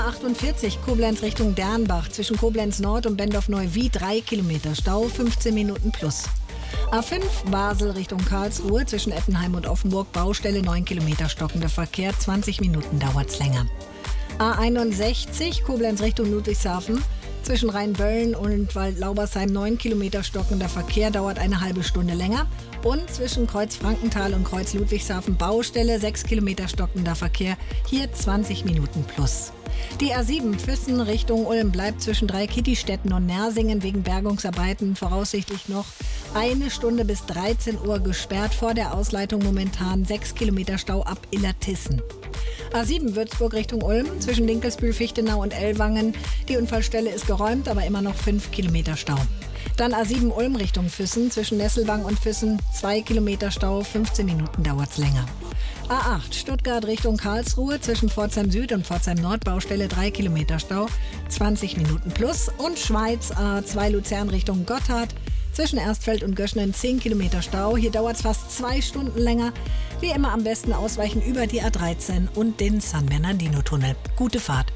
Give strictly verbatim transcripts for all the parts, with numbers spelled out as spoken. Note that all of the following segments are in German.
A achtundvierzig Koblenz Richtung Dernbach zwischen Koblenz Nord und Bendorf-Neuwied drei Kilometer Stau, fünfzehn Minuten plus. A fünf Basel Richtung Karlsruhe zwischen Ettenheim und Offenburg Baustelle, neun Kilometer stockender Verkehr, zwanzig Minuten dauert's länger. A einundsechzig Koblenz Richtung Ludwigshafen zwischen Rheinböllen und Waldlaubersheim neun Kilometer stockender Verkehr, dauert eine halbe Stunde länger. Und zwischen Kreuz Frankenthal und Kreuz Ludwigshafen Baustelle, sechs Kilometer stockender Verkehr, hier zwanzig Minuten plus. Die A sieben Füssen Richtung Ulm bleibt zwischen Dreikitti-Städten und Nersingen wegen Bergungsarbeiten voraussichtlich noch eine Stunde bis dreizehn Uhr gesperrt. Vor der Ausleitung momentan sechs Kilometer Stau ab Illertissen. A sieben Würzburg Richtung Ulm zwischen Dinkelsbühl, Fichtenau und Ellwangen. Die Unfallstelle ist geräumt, aber immer noch fünf Kilometer Stau. Dann A sieben Ulm Richtung Füssen zwischen Nesselwang und Füssen, zwei Kilometer Stau, fünfzehn Minuten dauert's länger. A acht Stuttgart Richtung Karlsruhe zwischen Pforzheim Süd und Pforzheim Nord Baustelle, drei Kilometer Stau, zwanzig Minuten plus. Und Schweiz A zwei Luzern Richtung Gotthard zwischen Erstfeld und Göschnen, zehn Kilometer Stau. Hier dauert es fast zwei Stunden länger. Wie immer am besten ausweichen über die A dreizehn und den San Bernardino-Tunnel. Gute Fahrt.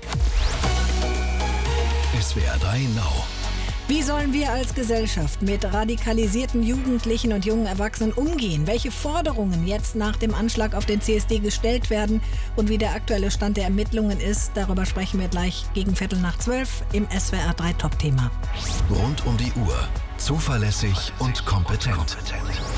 S W R drei Now. Wie sollen wir als Gesellschaft mit radikalisierten Jugendlichen und jungen Erwachsenen umgehen? Welche Forderungen jetzt nach dem Anschlag auf den C S D gestellt werden und wie der aktuelle Stand der Ermittlungen ist, darüber sprechen wir gleich gegen Viertel nach zwölf im S W R drei Top-Thema. Rund um die Uhr. Zuverlässig und kompetent.